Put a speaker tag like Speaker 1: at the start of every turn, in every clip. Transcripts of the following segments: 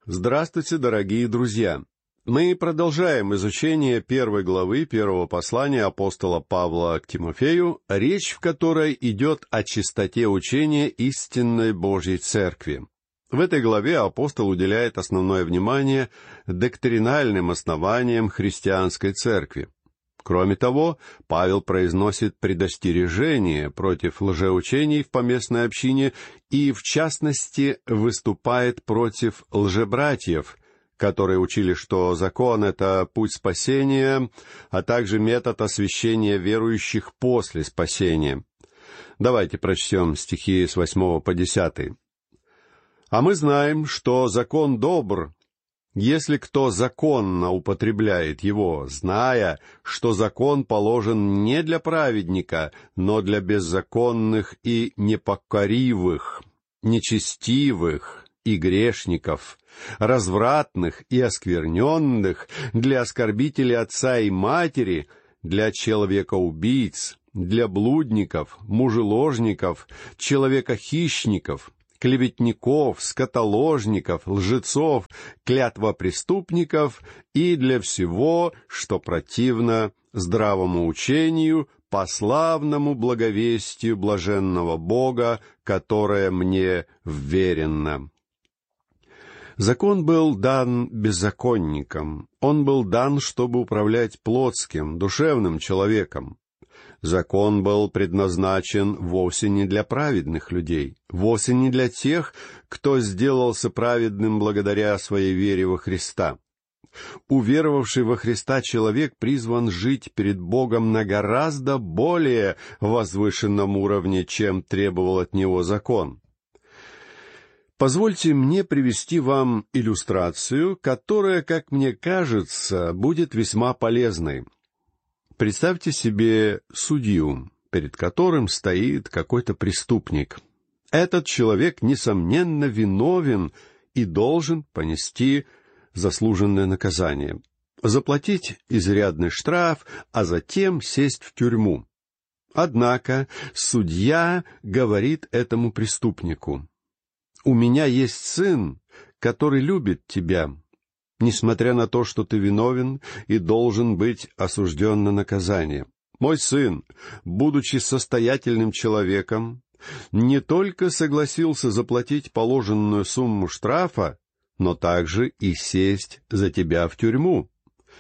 Speaker 1: Здравствуйте, дорогие друзья! Мы продолжаем изучение первой главы первого послания апостола Павла к Тимофею, речь в которой идет о чистоте учения истинной Божьей Церкви. В этой главе апостол уделяет основное внимание доктринальным основаниям христианской церкви. Кроме того, Павел произносит предостережение против лжеучений в поместной общине и, в частности, выступает против лжебратьев, которые учили, что закон — это путь спасения, а также метод освящения верующих после спасения. Давайте прочтем стихи с 8 по 10. «А мы знаем, что закон добр, если кто законно употребляет его, зная, что закон положен не для праведника, но для беззаконных и непокоривых, нечестивых и грешников, развратных и оскверненных, для оскорбителей отца и матери, для человекоубийц, для блудников, мужеложников, человекохищников, клеветников, скотоложников, лжецов, клятвопреступников и для всего, что противно здравому учению, по славному благовестию блаженного Бога, которое мне вверено». Закон был дан беззаконникам. Он был дан, чтобы управлять плотским, душевным человеком. Закон был предназначен вовсе не для праведных людей, вовсе не для тех, кто сделался праведным благодаря своей вере во Христа. Уверовавший во Христа человек призван жить перед Богом на гораздо более возвышенном уровне, чем требовал от него закон. Позвольте мне привести вам иллюстрацию, которая, как мне кажется, будет весьма полезной. Представьте себе судью, перед которым стоит какой-то преступник. Этот человек, несомненно, виновен и должен понести заслуженное наказание, заплатить изрядный штраф, а затем сесть в тюрьму. Однако судья говорит этому преступнику: «У меня есть сын, который любит тебя, несмотря на то, что ты виновен и должен быть осужден на наказание. Мой сын, будучи состоятельным человеком, не только согласился заплатить положенную сумму штрафа, но также и сесть за тебя в тюрьму.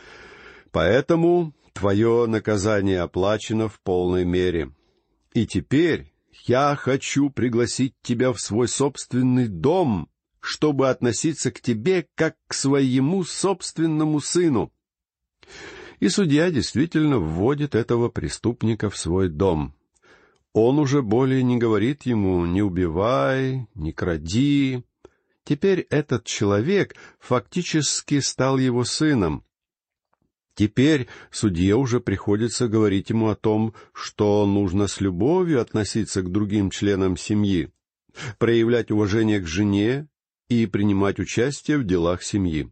Speaker 1: Поэтому твое наказание оплачено в полной мере. И теперь я хочу пригласить тебя в свой собственный дом, чтобы относиться к тебе как к своему собственному сыну». И судья действительно вводит этого преступника в свой дом. Он уже более не говорит ему «не убивай», «не кради». Теперь этот человек фактически стал его сыном. Теперь судье уже приходится говорить ему о том, что нужно с любовью относиться к другим членам семьи, проявлять уважение к жене и принимать участие в делах семьи.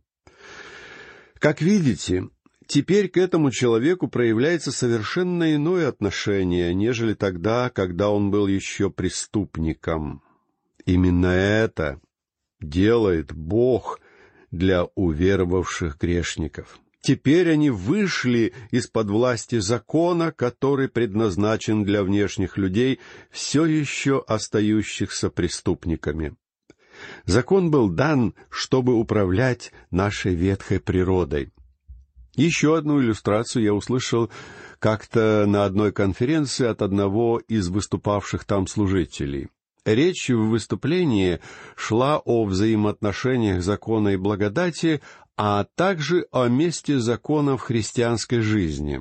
Speaker 1: Как видите, теперь к этому человеку проявляется совершенно иное отношение, нежели тогда, когда он был еще преступником. Именно это делает Бог для уверовавших грешников. Теперь они вышли из-под власти закона, который предназначен для внешних людей, все еще остающихся преступниками. Закон был дан, чтобы управлять нашей ветхой природой. Еще одну иллюстрацию я услышал как-то на одной конференции от одного из выступавших там служителей. Речь в выступлении шла о взаимоотношениях закона и благодати, а также о месте закона в христианской жизни.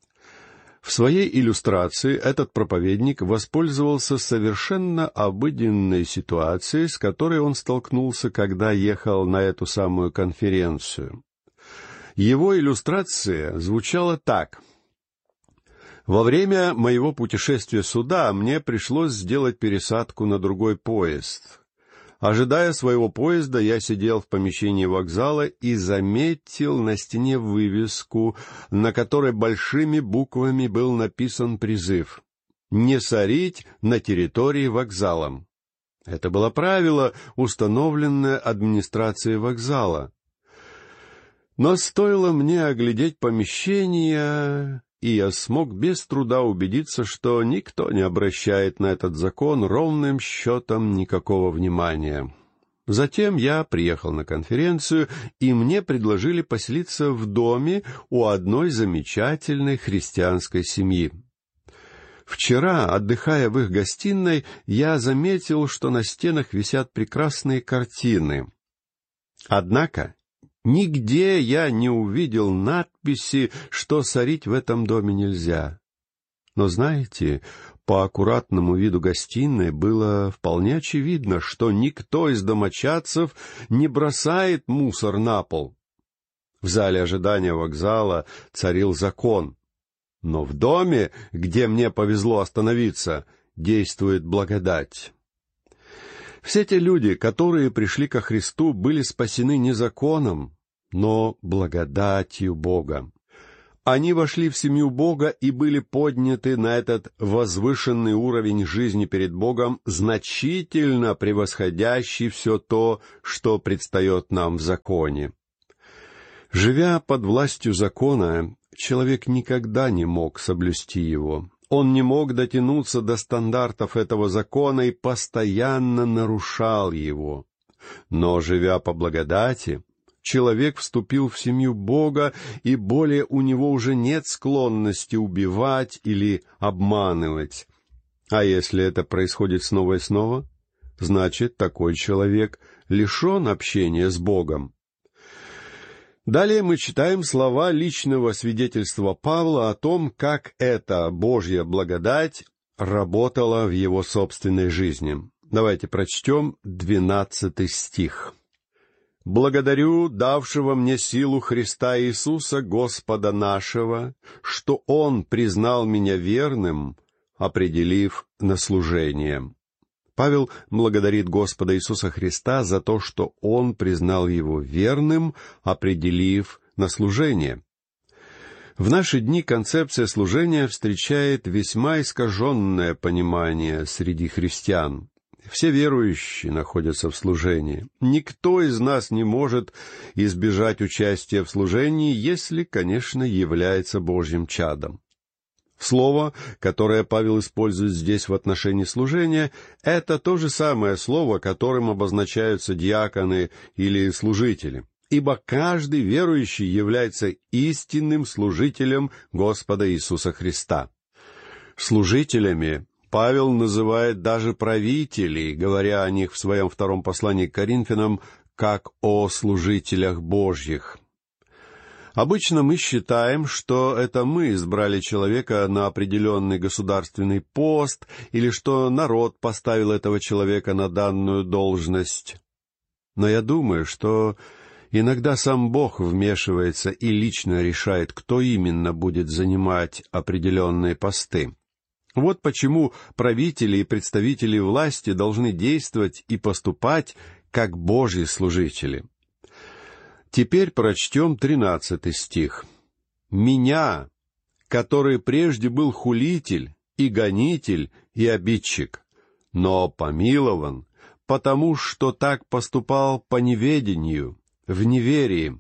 Speaker 1: В своей иллюстрации этот проповедник воспользовался совершенно обыденной ситуацией, с которой он столкнулся, когда ехал на эту самую конференцию. Его иллюстрация звучала так: «Во время моего путешествия сюда мне пришлось сделать пересадку на другой поезд. Ожидая своего поезда, я сидел в помещении вокзала и заметил на стене вывеску, на которой большими буквами был написан призыв «Не сорить на территории вокзала». Это было правило, установленное администрацией вокзала. Но стоило мне оглядеть помещение, и я смог без труда убедиться, что никто не обращает на этот закон ровным счетом никакого внимания. Затем я приехал на конференцию, и мне предложили поселиться в доме у одной замечательной христианской семьи. Вчера, отдыхая в их гостиной, я заметил, что на стенах висят прекрасные картины. Однако нигде я не увидел надписи, что сорить в этом доме нельзя. Но знаете, по аккуратному виду гостиной было вполне очевидно, что никто из домочадцев не бросает мусор на пол. В зале ожидания вокзала царил закон. Но в доме, где мне повезло остановиться, действует благодать. Все те люди, которые пришли ко Христу, были спасены не законом, но благодатью Бога. Они вошли в семью Бога и были подняты на этот возвышенный уровень жизни перед Богом, значительно превосходящий все то, что предстает нам в законе. Живя под властью закона, человек никогда не мог соблюсти его. Он не мог дотянуться до стандартов этого закона и постоянно нарушал его. Но, живя по благодати, человек вступил в семью Бога, и более у него уже нет склонности убивать или обманывать. А если это происходит снова и снова, значит, такой человек лишен общения с Богом. Далее мы читаем слова личного свидетельства Павла о том, как эта Божья благодать работала в его собственной жизни. Давайте прочтем 12 стих. «Благодарю давшего мне силу Христа Иисуса, Господа нашего, что Он признал меня верным, определив на служение». Павел благодарит Господа Иисуса Христа за то, что Он признал его верным, определив на служение. В наши дни концепция служения встречает весьма искаженное понимание среди христиан. Все верующие находятся в служении. Никто из нас не может избежать участия в служении, если, конечно, является Божьим чадом. Слово, которое Павел использует здесь в отношении служения, это то же самое слово, которым обозначаются диаконы или служители, ибо каждый верующий является истинным служителем Господа Иисуса Христа. Служителями Павел называет даже правителей, говоря о них в своем втором послании к Коринфянам, как о служителях Божьих. Обычно мы считаем, что это мы избрали человека на определенный государственный пост, или что народ поставил этого человека на данную должность. Но я думаю, что иногда сам Бог вмешивается и лично решает, кто именно будет занимать определенные посты. Вот почему правители и представители власти должны действовать и поступать как Божьи служители. Теперь прочтем 13 стих. «Меня, который прежде был хулитель и гонитель и обидчик, но помилован, потому что так поступал по неведению, в неверии».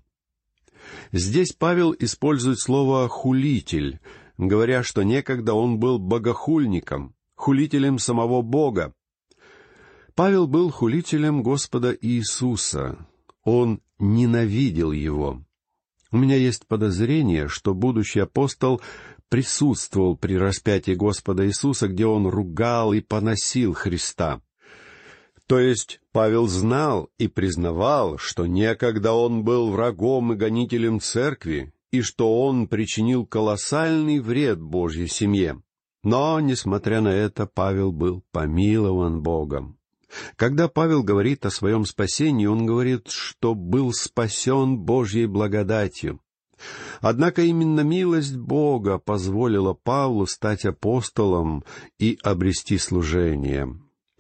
Speaker 1: Здесь Павел использует слово «хулитель», говоря, что некогда он был богохульником, хулителем самого Бога. Павел был хулителем Господа Иисуса. Он ненавидел его. У меня есть подозрение, что будущий апостол присутствовал при распятии Господа Иисуса, где он ругал и поносил Христа. То есть Павел знал и признавал, что некогда он был врагом и гонителем церкви, и что он причинил колоссальный вред Божьей семье. Но, несмотря на это, Павел был помилован Богом. Когда Павел говорит о своем спасении, он говорит, что был спасен Божьей благодатью. Однако именно милость Бога позволила Павлу стать апостолом и обрести служение.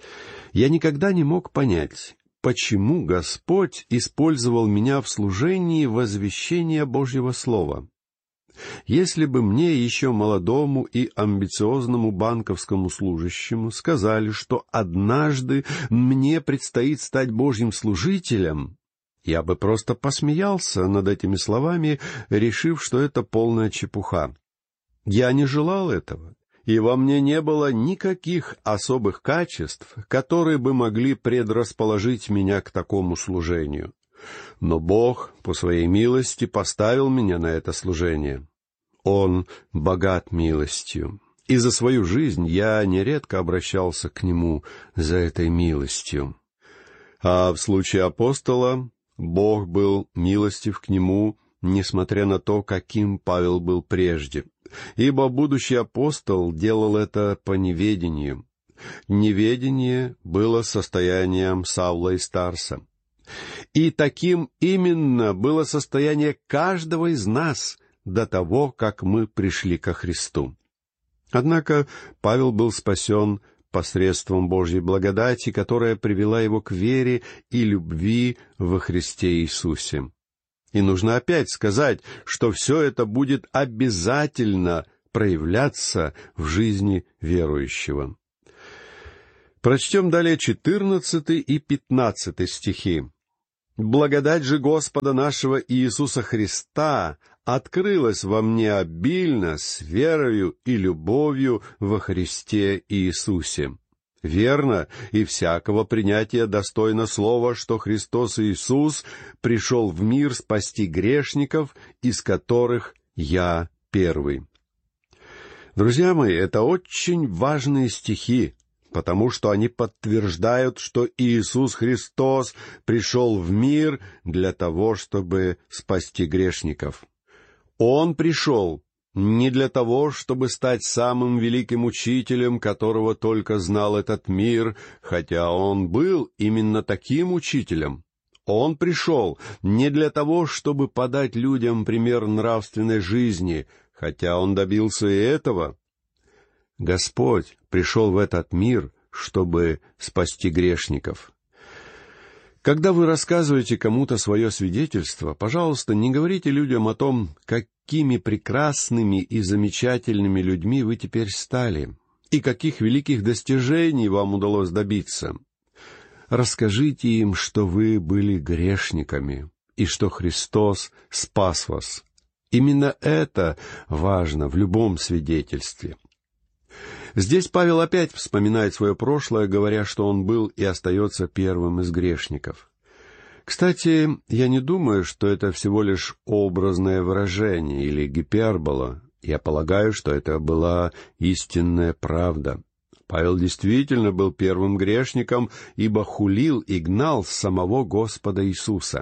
Speaker 1: Я никогда не мог понять, почему Господь использовал меня в служении возвещения Божьего Слова. Если бы мне, еще молодому и амбициозному банковскому служащему, сказали, что однажды мне предстоит стать Божьим служителем, я бы просто посмеялся над этими словами, решив, что это полная чепуха. Я не желал этого, и во мне не было никаких особых качеств, которые бы могли предрасположить меня к такому служению. Но Бог, по своей милости, поставил меня на это служение. Он богат милостью, и за свою жизнь я нередко обращался к Нему за этой милостью. А в случае апостола Бог был милостив к нему, несмотря на то, каким Павел был прежде, ибо будущий апостол делал это по неведению. Неведение было состоянием Савла и Тарса. И таким именно было состояние каждого из нас до того, как мы пришли ко Христу. Однако Павел был спасен посредством Божьей благодати, которая привела его к вере и любви во Христе Иисусе. И нужно опять сказать, что все это будет обязательно проявляться в жизни верующего. Прочтем далее 14 и 15 стихи. «Благодать же Господа нашего Иисуса Христа открылась во мне обильно с верою и любовью во Христе Иисусе. Верно, и всякого принятия достойно слова, что Христос Иисус пришел в мир спасти грешников, из которых я первый». Друзья мои, это очень важные стихи, потому что они подтверждают, что Иисус Христос пришел в мир для того, чтобы спасти грешников. Он пришел не для того, чтобы стать самым великим учителем, которого только знал этот мир, хотя он был именно таким учителем. Он пришел не для того, чтобы подать людям пример нравственной жизни, хотя он добился и этого. Господь пришел в этот мир, чтобы спасти грешников. Когда вы рассказываете кому-то свое свидетельство, пожалуйста, не говорите людям о том, какими прекрасными и замечательными людьми вы теперь стали, и каких великих достижений вам удалось добиться. Расскажите им, что вы были грешниками, и что Христос спас вас. Именно это важно в любом свидетельстве. Здесь Павел опять вспоминает свое прошлое, говоря, что он был и остается первым из грешников. Кстати, я не думаю, что это всего лишь образное выражение или гипербола. Я полагаю, что это была истинная правда. Павел действительно был первым грешником, ибо хулил и гнал самого Господа Иисуса.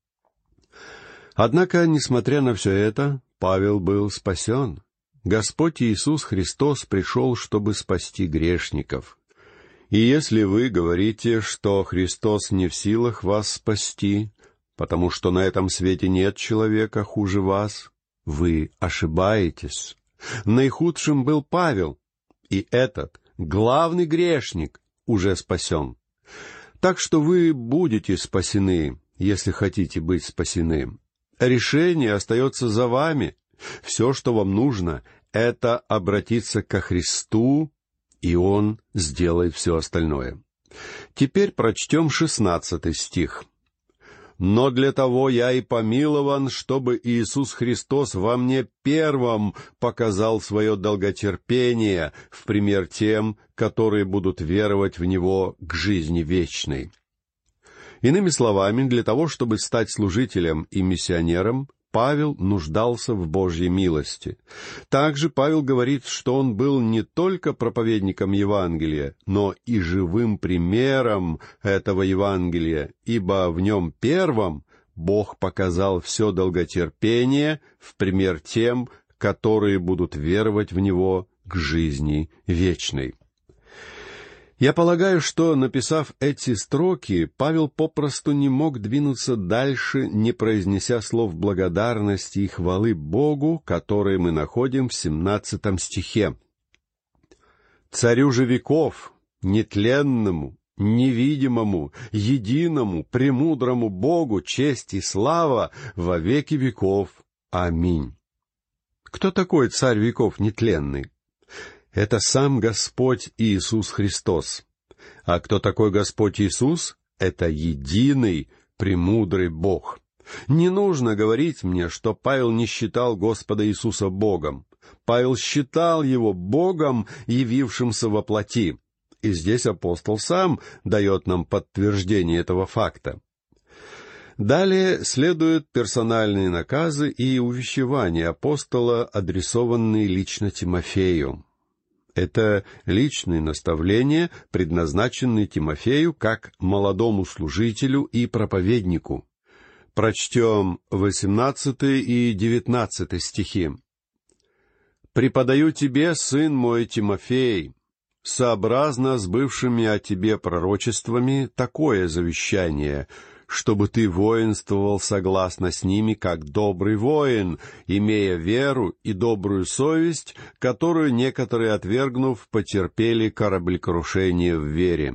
Speaker 1: Однако, несмотря на все это, Павел был спасен. Господь Иисус Христос пришел, чтобы спасти грешников. И если вы говорите, что Христос не в силах вас спасти, потому что на этом свете нет человека хуже вас, вы ошибаетесь. Наихудшим был Павел, и этот главный грешник уже спасен. Так что вы будете спасены, если хотите быть спасены. Решение остается за вами. Все, что вам нужно, это обратиться ко Христу, и Он сделает все остальное. Теперь прочтем 16 стих. «Но для того я и помилован, чтобы Иисус Христос во мне первым показал свое долготерпение в пример тем, которые будут веровать в Него к жизни вечной». Иными словами, для того, чтобы стать служителем и миссионером, Павел нуждался в Божьей милости. Также Павел говорит, что он был не только проповедником Евангелия, но и живым примером этого Евангелия, ибо в нем первом Бог показал все долготерпение в пример тем, которые будут веровать в Него к жизни вечной. Я полагаю, что, написав эти строки, Павел попросту не мог двинуться дальше, не произнеся слов благодарности и хвалы Богу, которые мы находим в 17 стихе. «Царю же веков, нетленному, невидимому, единому, премудрому Богу честь и слава во веки веков. Аминь». Кто такой Царь веков нетленный? Это сам Господь Иисус Христос. А кто такой Господь Иисус? Это единый, премудрый Бог. Не нужно говорить мне, что Павел не считал Господа Иисуса Богом. Павел считал Его Богом, явившимся во плоти. И здесь апостол сам дает нам подтверждение этого факта. Далее следуют персональные наказы и увещевания апостола, адресованные лично Тимофею. Это личные наставления, предназначенные Тимофею как молодому служителю и проповеднику. Прочтем 18 и 19 стихи. «Преподаю тебе, сын мой Тимофей, сообразно с бывшими о тебе пророчествами, такое завещание, чтобы ты воинствовал согласно с ними, как добрый воин, имея веру и добрую совесть, которую некоторые, отвергнув, потерпели кораблекрушение в вере».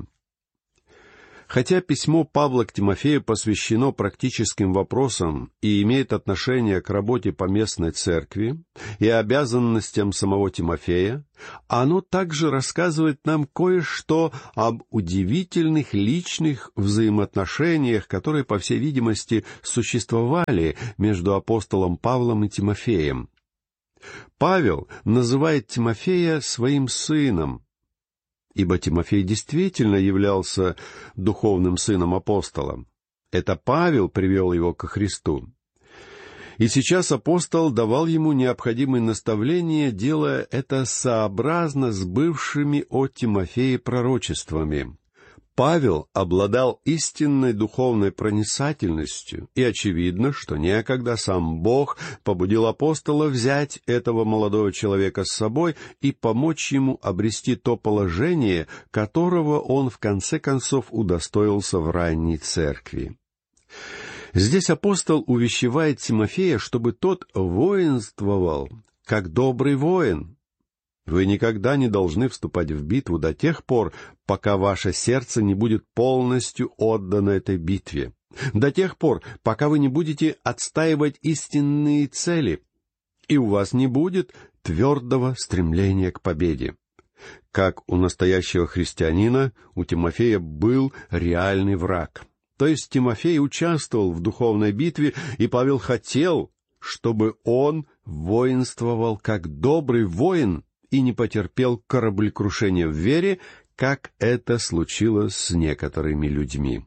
Speaker 1: Хотя письмо Павла к Тимофею посвящено практическим вопросам и имеет отношение к работе поместной церкви и обязанностям самого Тимофея, оно также рассказывает нам кое-что об удивительных личных взаимоотношениях, которые, по всей видимости, существовали между апостолом Павлом и Тимофеем. Павел называет Тимофея своим сыном, ибо Тимофей действительно являлся духовным сыном апостола. Это Павел привел его ко Христу. И сейчас апостол давал ему необходимые наставления, делая это сообразно с бывшими о Тимофее пророчествами. Павел обладал истинной духовной проницательностью, и очевидно, что некогда сам Бог побудил апостола взять этого молодого человека с собой и помочь ему обрести то положение, которого он в конце концов удостоился в ранней церкви. Здесь апостол увещевает Тимофея, чтобы тот воинствовал, как добрый воин. Вы никогда не должны вступать в битву до тех пор, пока ваше сердце не будет полностью отдано этой битве. До тех пор, пока вы не будете отстаивать истинные цели, и у вас не будет твердого стремления к победе. Как у настоящего христианина, у Тимофея был реальный враг. То есть Тимофей участвовал в духовной битве, и Павел хотел, чтобы он воинствовал как добрый воин и не потерпел кораблекрушения в вере, как это случилось с некоторыми людьми.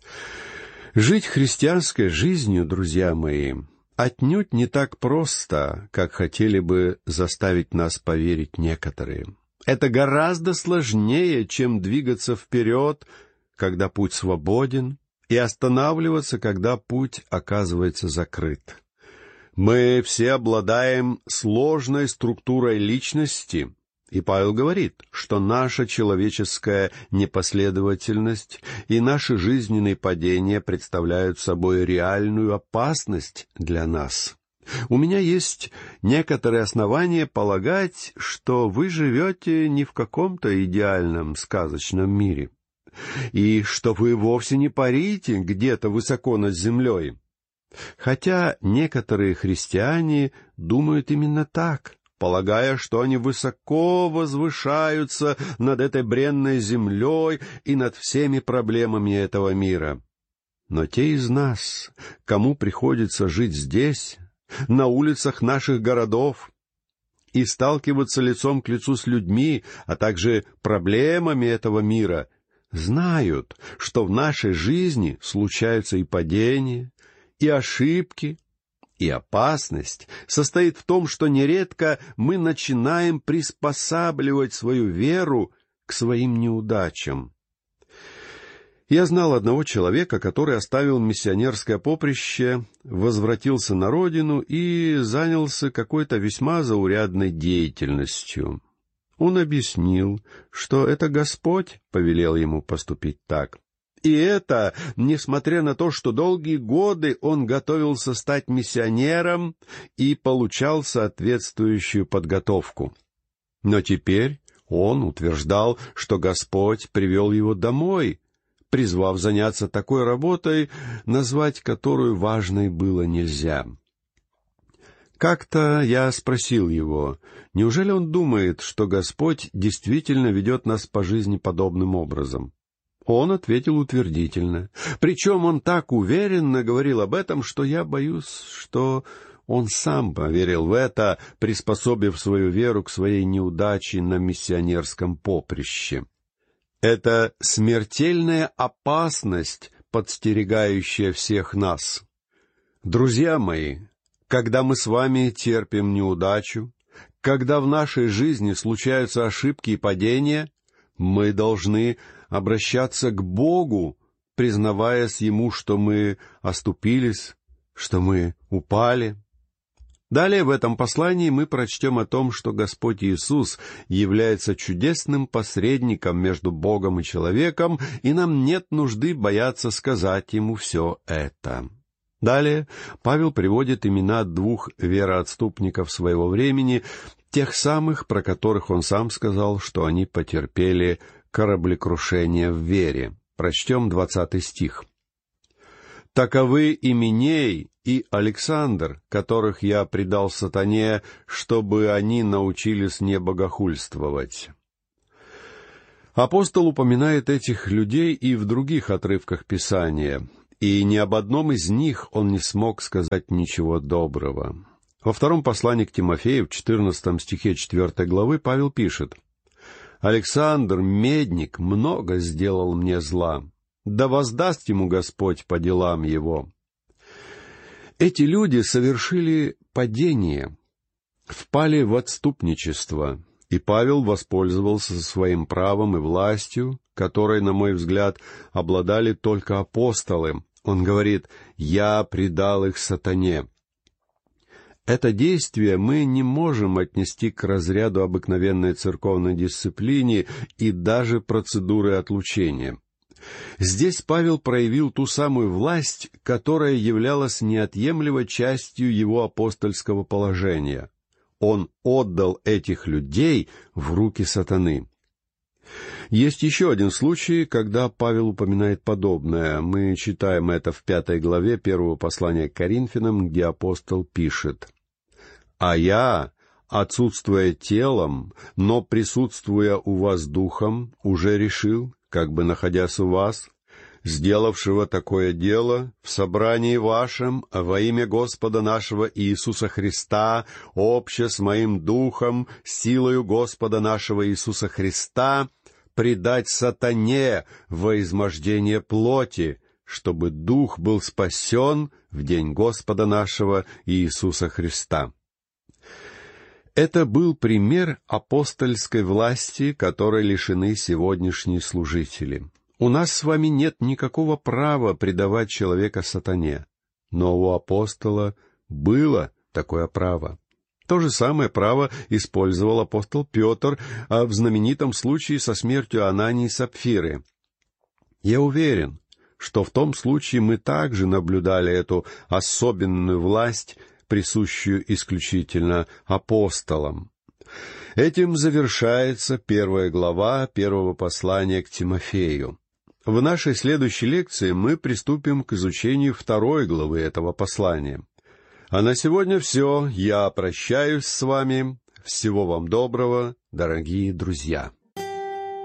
Speaker 1: Жить христианской жизнью, друзья мои, отнюдь не так просто, как хотели бы заставить нас поверить некоторые. Это гораздо сложнее, чем двигаться вперед, когда путь свободен, и останавливаться, когда путь оказывается закрыт. Мы все обладаем сложной структурой личности, и Павел говорит, что наша человеческая непоследовательность и наши жизненные падения представляют собой реальную опасность для нас. У меня есть некоторые основания полагать, что вы живете не в каком-то идеальном сказочном мире, и что вы вовсе не парите где-то высоко над землей. Хотя некоторые христиане думают именно так, полагая, что они высоко возвышаются над этой бренной землей и над всеми проблемами этого мира. Но те из нас, кому приходится жить здесь, на улицах наших городов, и сталкиваться лицом к лицу с людьми, а также проблемами этого мира, знают, что в нашей жизни случаются и падения, и ошибки, и опасность состоит в том, что нередко мы начинаем приспосабливать свою веру к своим неудачам. Я знал одного человека, который оставил миссионерское поприще, возвратился на родину и занялся какой-то весьма заурядной деятельностью. Он объяснил, что это Господь повелел ему поступить так. И это, несмотря на то, что долгие годы он готовился стать миссионером и получал соответствующую подготовку. Но теперь он утверждал, что Господь привел его домой, призвав заняться такой работой, назвать которую важной было нельзя. Как-то я спросил его, неужели он думает, что Господь действительно ведет нас по жизни подобным образом? Он ответил утвердительно. Причем он так уверенно говорил об этом, что я боюсь, что он сам поверил в это, приспособив свою веру к своей неудаче на миссионерском поприще. Это смертельная опасность, подстерегающая всех нас. Друзья мои, когда мы с вами терпим неудачу, когда в нашей жизни случаются ошибки и падения, мы должны обращаться к Богу, признаваясь Ему, что мы оступились, что мы упали. Далее в этом послании мы прочтем о том, что Господь Иисус является чудесным посредником между Богом и человеком, и нам нет нужды бояться сказать Ему все это. Далее Павел приводит имена двух вероотступников своего времени, тех самых, про которых он сам сказал, что они потерпели кораблекрушение в вере. Прочтем 20 стих. «Таковы Именей и Александр, которых я предал сатане, чтобы они научились не богохульствовать». Апостол упоминает этих людей и в других отрывках Писания, и ни об одном из них он не смог сказать ничего доброго. Во втором послании к Тимофею, в 14 стихе 4 главы, Павел пишет: «Александр, медник, много сделал мне зла. Да воздаст ему Господь по делам его». Эти люди совершили падение, впали в отступничество, и Павел воспользовался своим правом и властью, которой, на мой взгляд, обладали только апостолы. Он говорит: «Я предал их сатане». Это действие мы не можем отнести к разряду обыкновенной церковной дисциплине и даже процедуры отлучения. Здесь Павел проявил ту самую власть, которая являлась неотъемлемой частью его апостольского положения. Он отдал этих людей в руки сатаны. Есть еще один случай, когда Павел упоминает подобное. Мы читаем это в 5 главе 1 послания к Коринфянам, где апостол пишет: «А я, отсутствуя телом, но присутствуя у вас духом, уже решил, как бы находясь у вас, сделавшего такое дело в собрании вашем во имя Господа нашего Иисуса Христа, обще с моим духом, силою Господа нашего Иисуса Христа, предать сатане во измождение плоти, чтобы дух был спасен в день Господа нашего Иисуса Христа». Это был пример апостольской власти, которой лишены сегодняшние служители. У нас с вами нет никакого права предавать человека сатане, но у апостола было такое право. То же самое право использовал апостол Петр в знаменитом случае со смертью Анании и Сапфиры. Я уверен, что в том случае мы также наблюдали эту особенную власть, присущую исключительно апостолам. Этим завершается 1 глава 1 послания к Тимофею. В нашей следующей лекции мы приступим к изучению 2 главы этого послания. А на сегодня все. Я прощаюсь с вами. Всего вам доброго, дорогие друзья.